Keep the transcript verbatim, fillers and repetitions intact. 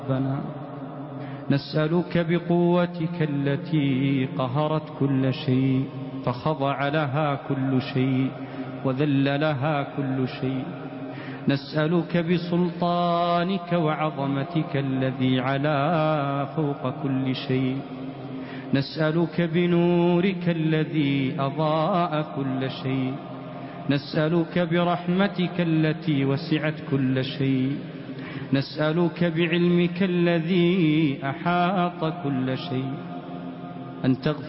ربنا نسألك بقوتك التي قهرت كل شيء فخضع لها كل شيء وذل لها كل شيء، نسألك بسلطانك وعظمتك الذي علا فوق كل شيء، نسألك بنورك الذي أضاء كل شيء، نسألك برحمتك التي وسعت كل شيء، نسألك بعلمك الذي أحاط كل شيء أن تغفر